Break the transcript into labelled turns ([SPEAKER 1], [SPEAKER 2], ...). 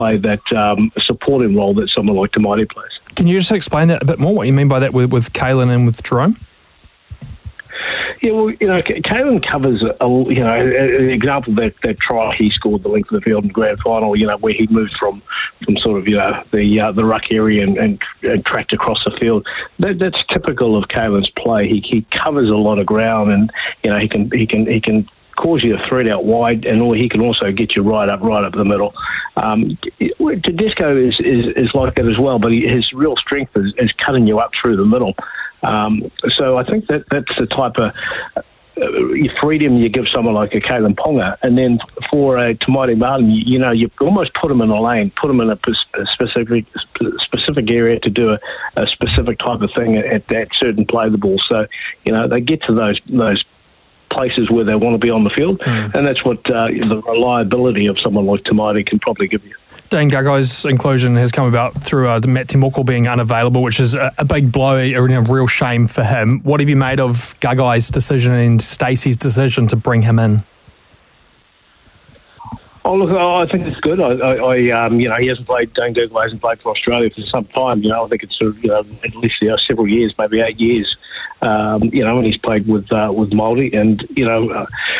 [SPEAKER 1] play that supporting role that someone like Tamati plays.
[SPEAKER 2] Can you just explain that a bit more, what you mean by that with Kalyn and with Jerome?
[SPEAKER 1] Yeah, well, Kalyn covers, an example, that try he scored the length of the field in the grand final, where he moved from sort of, the ruck area and tracked across the field. That's typical of Kalyn's play. He covers a lot of ground, and, he can cause you a threat out wide, and he can also get you right up the middle. Tedesco is like that as well, but his real strength is cutting you up through the middle. So I think that's the type of freedom you give someone like a Kalyn Ponga, and then for a Tamati Martin, you almost put him in a lane, put him in a specific area to do a specific type of thing at that certain play of the ball. So they get to those places where they want to be on the field, and that's what the reliability of someone like Tamati can probably give you.
[SPEAKER 2] Dane Gagai's inclusion has come about through Matt Timoko being unavailable, which is a big blow, a real shame for him. What have you made of Gagai's decision and Stacey's decision to bring him in?
[SPEAKER 1] Oh, look, I think it's good. He hasn't played, Dane Gagai hasn't played for Australia for some time. I think it's sort of, at least several years, maybe 8 years. And he's played with Māori, and